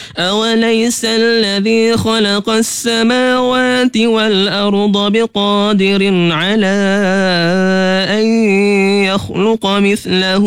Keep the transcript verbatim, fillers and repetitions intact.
أوليس الذي خلق السماوات والأرض بقادر على أن يخلق مثله